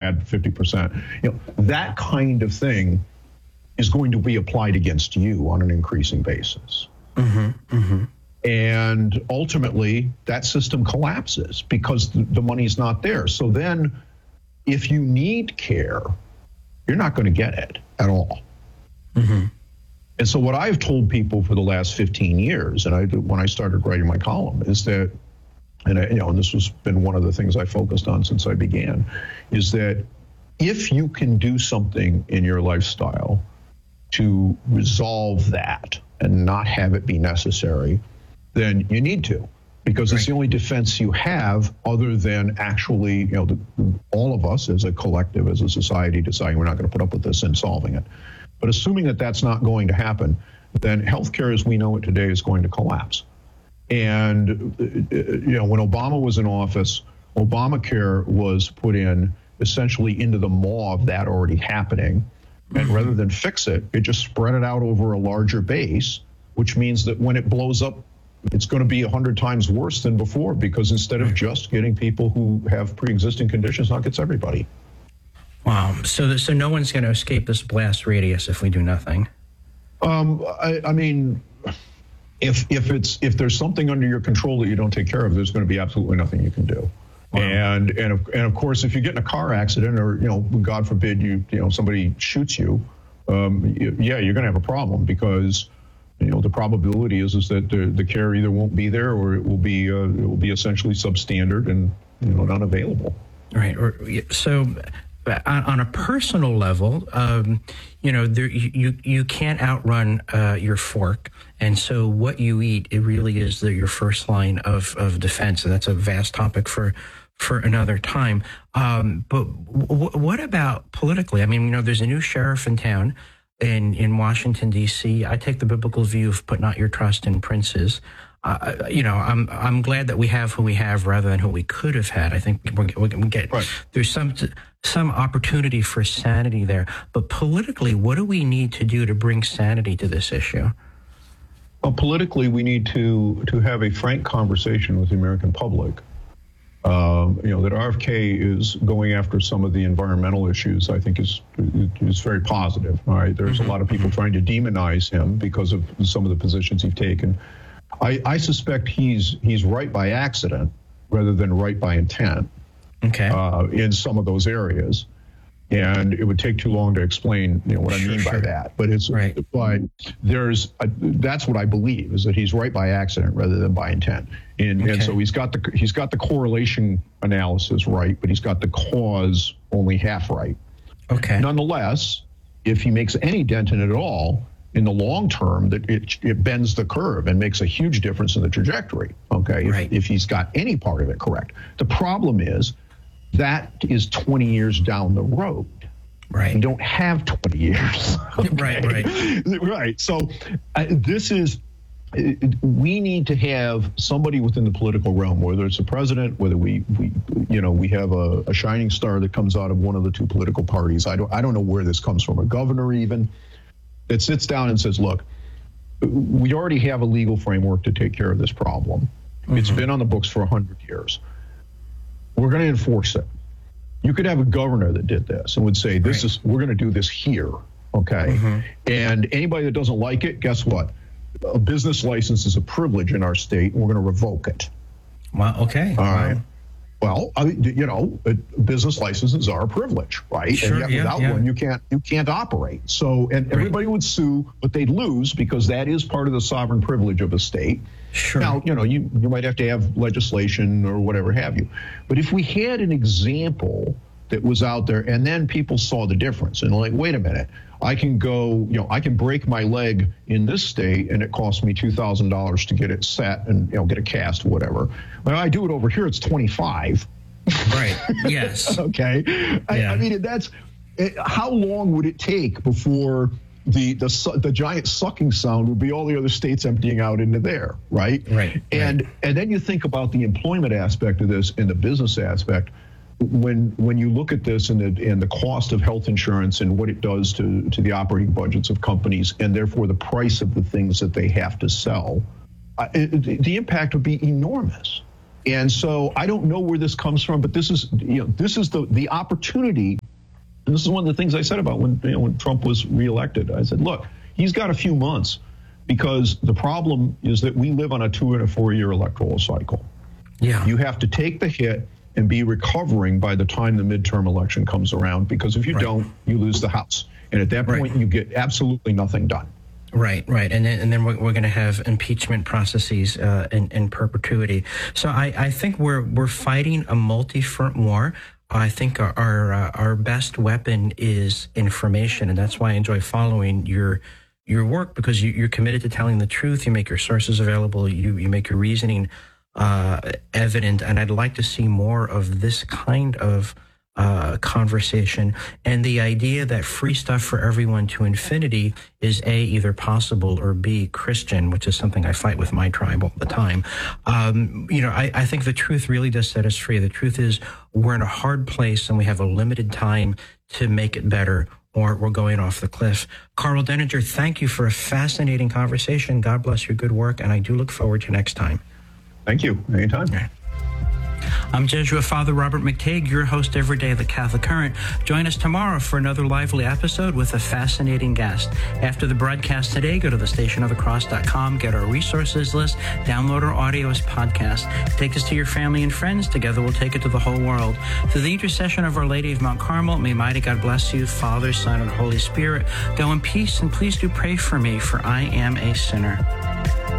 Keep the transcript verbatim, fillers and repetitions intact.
add fifty percent. You know, that kind of thing is going to be applied against you on an increasing basis. Mm-hmm, mm-hmm. And ultimately, that system collapses because the, the money's not there. So then, if you need care, you're not going to get it at all. Mm-hmm. And so what I've told people for the last fifteen years, and I when I started writing my column, is that, and I, you know, and this has been one of the things I focused on since I began, is that if you can do something in your lifestyle to resolve that and not have it be necessary, then you need to, because it's the only defense you have other than actually, you know, the, all of us as a collective, as a society, deciding we're not going to put up with this and solving it. But assuming that that's not going to happen, then healthcare as we know it today is going to collapse. And, you know, when Obama was in office, Obamacare was put in essentially into the maw of that already happening. And Mm-hmm. rather than fix it, it just spread it out over a larger base, which means that when it blows up, it's going to be a hundred times worse than before, because instead of just getting people who have pre-existing conditions, now it gets everybody. Wow. So, so no one's going to escape this blast radius if we do nothing. Um, I, I mean, if if it's if there's something under your control that you don't take care of, there's going to be absolutely nothing you can do. Wow. And and of, and of course, if you get in a car accident, or you know, God forbid, you you know somebody shoots you, um, you yeah, you're going to have a problem, because you know the probability is is that the, the care either won't be there, or it will be uh, it will be essentially substandard and you know not available. Right. Or so. On a personal level, um, you know, there, you you can't outrun uh, your fork, and so what you eat, it really is the, your first line of, of defense, and that's a vast topic for for another time. Um, but w- what about politically? I mean, you know, there's a new sheriff in town in in Washington D C. I take the biblical view of put not your trust in princes. Uh, you know, I'm I'm glad that we have who we have rather than who we could have had. I think we're, we can get right. There's some some opportunity for sanity there. But politically, what do we need to do to bring sanity to this issue? Well, politically, we need to to have a frank conversation with the American public. Um, you know, that R F K is going after some of the environmental issues, I think is is very positive. All right, there's mm-hmm. a lot of people trying to demonize him because of some of the positions he's taken. I, I suspect he's he's right by accident rather than right by intent. Okay. Uh, in some of those areas, and it would take too long to explain, you know, what sure, I mean sure. by that. But it's right. but there's a, that's what I believe, is that he's right by accident rather than by intent. And okay. and so he's got the he's got the correlation analysis right, but he's got the cause only half right. Okay. Nonetheless, if he makes any dent in it at all, in the long term, that it it bends the curve and makes a huge difference in the trajectory. Okay, right. if, if he's got any part of it correct. The problem is that is twenty years down the road. Right. You don't have twenty years. Okay? Right. Right. Right. So uh, this is. We need to have somebody within the political realm, whether it's a president, whether we, we you know, we have a, a shining star that comes out of one of the two political parties. I don't I don't know where this comes from. A governor even. That sits down and says, look, we already have a legal framework to take care of this problem. Mm-hmm. It's been on the books for one hundred years. We're going to enforce it. You could have a governor that did this and would say, this right. is, we're going to do this here, okay? Mm-hmm. And anybody that doesn't like it, guess what? A business license is a privilege in our state, and we're going to revoke it. Wow, okay. All wow. right. Well, I mean, you know, business licenses are a privilege, right? Sure, and yet yeah, without yeah. one, you can't you can't operate. So, and everybody right. would sue, but they'd lose because that is part of the sovereign privilege of a state. Sure. Now, you know, you, you might have to have legislation or whatever have you. But if we had an example that was out there, and then people saw the difference, and like, wait a minute, I can go, you know, I can break my leg in this state, and it costs me two thousand dollars to get it set and, you know, get a cast or whatever. When I do it over here, it's twenty-five. Right. Yes. Okay. Yeah. I, I mean, that's it, how long would it take before the the the giant sucking sound would be all the other states emptying out into there, right? Right. And right. and then you think about the employment aspect of this and the business aspect. When when you look at this and the and the cost of health insurance and what it does to to the operating budgets of companies, and therefore the price of the things that they have to sell, uh, it, the impact would be enormous. And so I don't know where this comes from, but this is you know this is the the opportunity And this is one of the things I said about when, you know, when Trump was reelected. I said, look, he's got a few months because the problem is that we live on a two and a four year electoral cycle. Yeah. You have to take the hit and be recovering by the time the midterm election comes around, because if you right. don't, you lose the House. And at that point, right. you get absolutely nothing done. Right, right. And then, and then we're, we're going to have impeachment processes uh, in, in perpetuity. So I, I think we're we're fighting a multi-front war. I think our our, uh, our best weapon is information, and that's why I enjoy following your your work, because you, you're committed to telling the truth. You make your sources available. You you make your reasoning uh, evident, and I'd like to see more of this kind of Uh, conversation, and the idea that free stuff for everyone to infinity is A, either possible, or B, Christian, which is something I fight with my tribe all the time. Um, you know, I, I think the truth really does set us free. The truth is we're in a hard place and we have a limited time to make it better, or we're going off the cliff. Karl Denninger, thank you for a fascinating conversation. God bless your good work, and I do look forward to next time. Thank you. Anytime. Yeah. I'm Jesuit Father Robert McTague, your host every day of the Catholic Current. Join us tomorrow for another lively episode with a fascinating guest. After the broadcast today, go to the station of the cross dot com, get our resources list, download our audio as podcast. Take this to your family and friends. Together we'll take it to the whole world. Through the intercession of Our Lady of Mount Carmel, may mighty God bless you, Father, Son, and Holy Spirit. Go in peace, and please do pray for me, for I am a sinner.